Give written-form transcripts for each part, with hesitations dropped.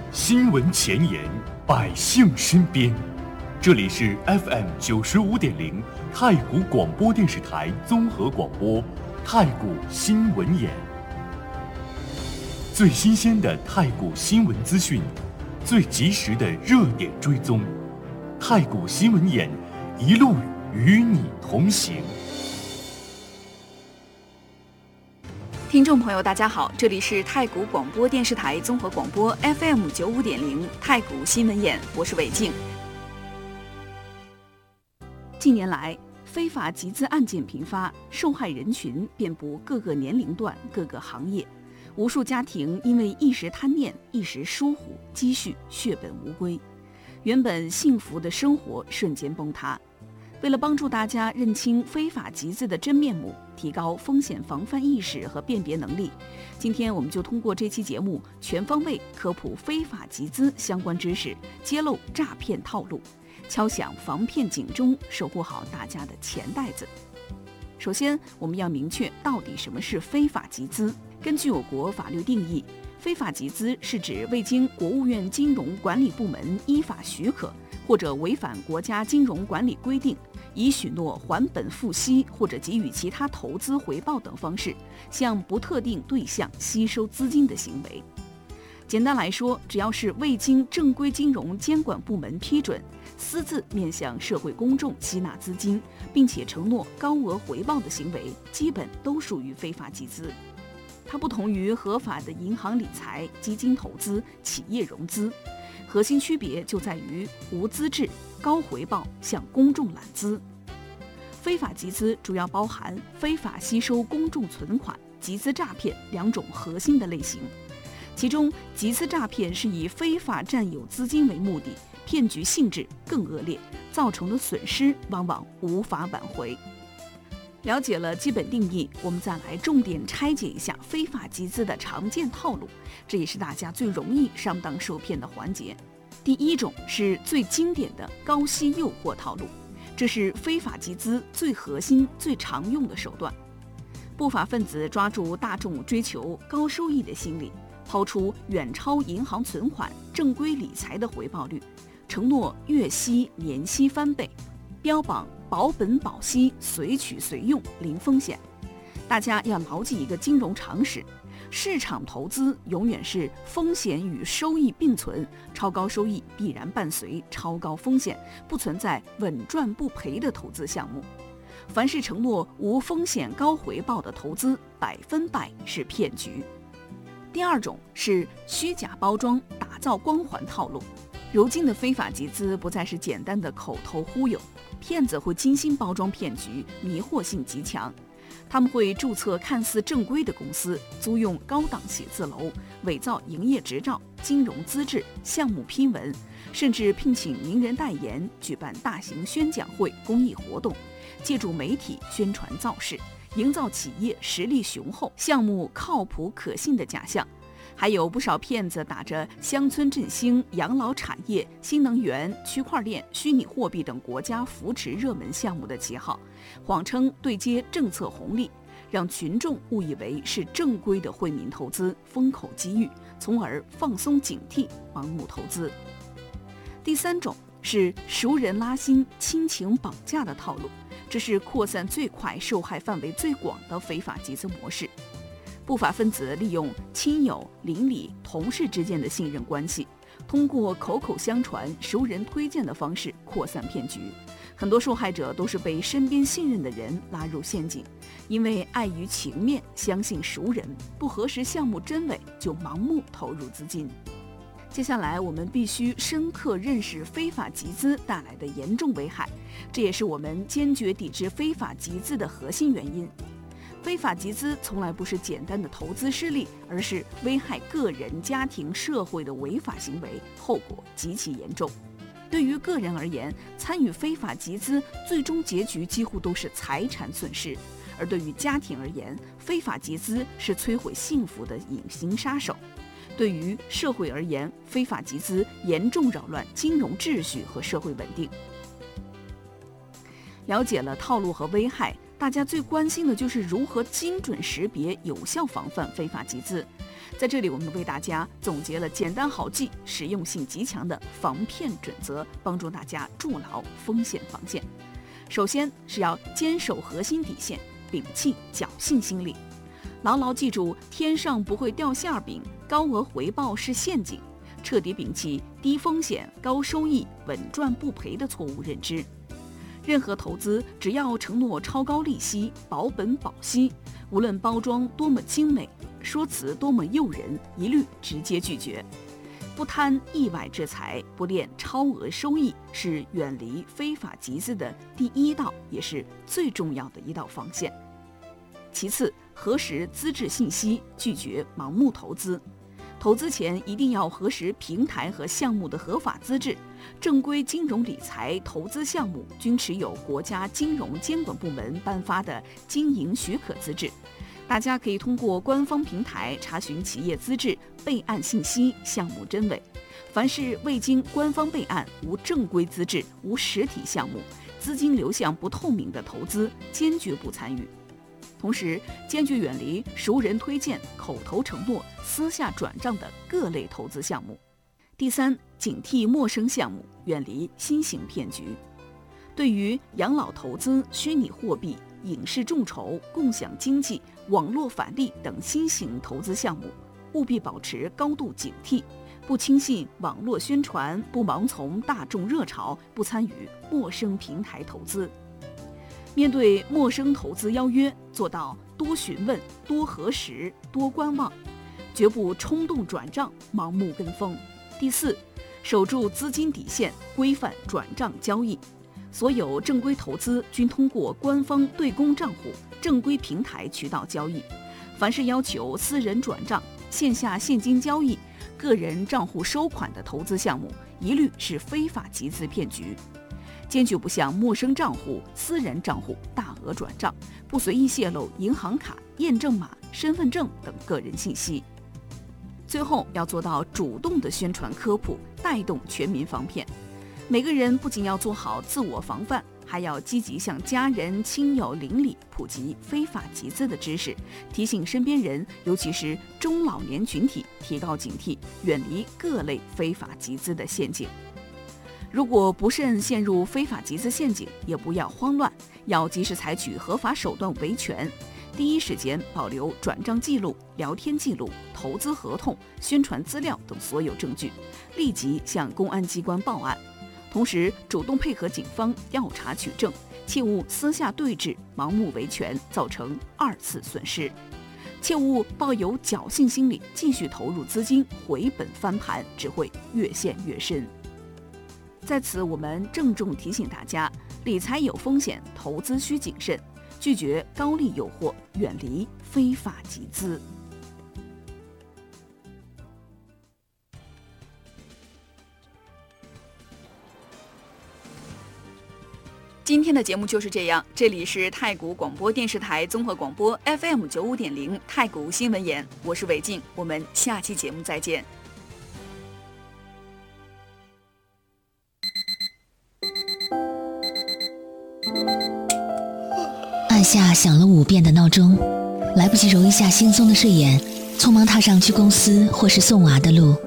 新闻前沿，百姓身边。这里是 FM95.0太谷广播电视台综合广播，太谷新闻眼。最新鲜的太谷新闻资讯，最及时的热点追踪，太谷新闻眼一路与你同行。 听众朋友大家好，这里是太谷广播电视台综合广播 FM95.0太谷新闻眼，我是韦静。近年来，非法集资案件频发，受害人群遍布各个年龄段、各个行业，无数家庭因为一时贪念、一时疏忽，积蓄血本无归，原本幸福的生活瞬间崩塌。为了帮助大家认清非法集资的真面目，提高风险防范意识和辨别能力，今天我们就通过这期节目全方位科普非法集资相关知识，揭露诈骗套路，敲响防骗警钟，守护好大家的钱袋子。首先，我们要明确到底什么是非法集资。根据我国法律定义，非法集资是指未经国务院金融管理部门依法许可，或者违反国家金融管理规定，以许诺还本付息或者给予其他投资回报等方式，向不特定对象吸收资金的行为。简单来说，只要是未经正规金融监管部门批准，私自面向社会公众吸纳资金，并且承诺高额回报的行为，基本都属于非法集资。它不同于合法的银行理财、基金投资、企业融资，核心区别就在于无资质、高回报，向公众揽资。非法集资主要包含非法吸收公众存款、集资诈骗两种核心的类型。其中，集资诈骗是以非法占有资金为目的，骗局性质更恶劣，造成的损失往往无法挽回。了解了基本定义，我们再来重点拆解一下非法集资的常见套路，这也是大家最容易上当受骗的环节。第一种是最经典的高息诱惑套路，这是非法集资最核心、最常用的手段。不法分子抓住大众追求高收益的心理，抛出远超银行存款、正规理财的回报率，承诺月息、年息翻倍，标榜保本保息、随取随用、零风险。大家要牢记一个金融常识，市场投资永远是风险与收益并存，超高收益必然伴随超高风险，不存在稳赚不赔的投资项目。凡是承诺无风险高回报的投资，100%是骗局。第二种是虚假包装、打造光环套路。如今的非法集资不再是简单的口头忽悠，骗子会精心包装骗局，迷惑性极强。他们会注册看似正规的公司，租用高档写字楼，伪造营业执照、金融资质、项目批文，甚至聘请名人代言，举办大型宣讲会、公益活动，借助媒体宣传造势，营造企业实力雄厚、项目靠谱可信的假象。还有不少骗子打着乡村振兴、养老产业、新能源、区块链、虚拟货币等国家扶持热门项目的旗号，谎称对接政策红利，让群众误以为是正规的惠民投资，风口机遇，从而放松警惕，盲目投资。第三种是熟人拉新、亲情绑架的套路，这是扩散最快、受害范围最广的非法集资模式。不法分子利用亲友、邻里、同事之间的信任关系，通过口口相传、熟人推荐的方式扩散骗局。很多受害者都是被身边信任的人拉入陷阱，因为碍于情面，相信熟人，不核实项目真伪就盲目投入资金。接下来，我们必须深刻认识非法集资带来的严重危害，这也是我们坚决抵制非法集资的核心原因。非法集资从来不是简单的投资失利，而是危害个人、家庭、社会的违法行为，后果极其严重。对于个人而言，参与非法集资，最终结局几乎都是财产损失；而对于家庭而言，非法集资是摧毁幸福的隐形杀手；对于社会而言，非法集资严重扰乱金融秩序和社会稳定。了解了套路和危害，大家最关心的就是如何精准识别、有效防范非法集资。 在这里我们为大家总结了简单好记、实用性极强的防骗准则，帮助大家筑牢风险防线。首先是要坚守核心底线，摒弃侥幸心理，牢牢记住天上不会掉馅饼，高额回报是陷阱，彻底摒弃低风险高收益稳赚不赔的错误认知。任何投资只要承诺超高利息保本保息，无论包装多么精美，说辞多么诱人，一律直接拒绝。不贪意外之财，不恋超额收益，是远离非法集资的第一道也是最重要的一道防线。其次，核实资质信息，拒绝盲目投资。投资前一定要核实平台和项目的合法资质，正规金融理财投资项目均持有国家金融监管部门颁发的经营许可资质。大家可以通过官方平台查询企业资质、备案信息、项目真伪。凡是未经官方备案、无正规资质、无实体项目、资金流向不透明的投资，坚决不参与。同时，坚决远离熟人推荐、口头承诺、私下转账的各类投资项目。第三，警惕陌生项目，远离新型骗局。对于养老投资、虚拟货币、影视众筹、共享经济、网络返利等新型投资项目，务必保持高度警惕，不轻信网络宣传，不盲从大众热潮，不参与陌生平台投资。面对陌生投资邀约，做到多询问、多核实、多观望，绝不冲动转账、盲目跟风。第四，守住资金底线，规范转账交易。所有正规投资均通过官方对公账户、正规平台渠道交易。凡是要求私人转账、线下现金交易、个人账户收款的投资项目，一律是非法集资骗局。坚决不向陌生账户、私人账户大额转账，不随意泄露银行卡、验证码、身份证等个人信息。最后，要做到主动的宣传科普，带动全民防骗。每个人不仅要做好自我防范，还要积极向家人、亲友、邻里普及非法集资的知识，提醒身边人，尤其是中老年群体提高警惕，远离各类非法集资的陷阱。如果不慎陷入非法集资陷阱，也不要慌乱，要及时采取合法手段维权，第一时间保留转账记录、聊天记录、投资合同、宣传资料等所有证据，立即向公安机关报案。同时，主动配合警方调查取证，切勿私下对峙、盲目维权，造成二次损失。切勿抱有侥幸心理，继续投入资金，回本翻盘只会越陷越深。在此，我们郑重提醒大家，理财有风险，投资需谨慎，拒绝高利诱惑，远离非法集资。今天的节目就是这样，这里是太谷广播电视台综合广播 FM 95.0太谷新闻眼，我是韦静，我们下期节目再见。 按下响了5遍的闹钟，来不及揉一下惺忪的睡眼，匆忙踏上去公司或是送娃的路。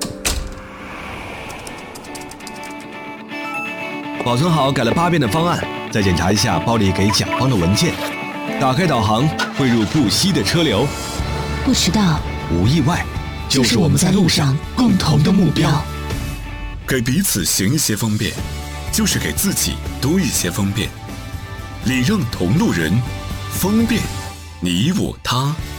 保存好改了8遍的方案，再检查一下包里给甲方的文件，打开导航，汇入不息的车流。 不迟到， 无意外，就是我们在路上共同的目标。 给彼此行一些方便，就是给自己多一些方便。礼让同路人，方便你我他。